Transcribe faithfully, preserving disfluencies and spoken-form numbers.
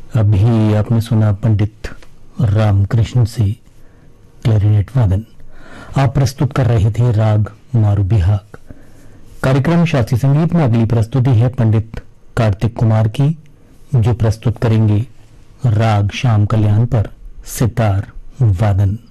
अभी आपने सुना पंडित रामकृष्ण से क्लैरिनेट वादन। आप प्रस्तुत कर रहे थे राग मारू बिहाग। कार्यक्रम शास्त्रीय संगीत में अगली प्रस्तुति है पंडित कार्तिक कुमार की, जो प्रस्तुत करेंगे राग श्याम कल्याण पर सितार वादन।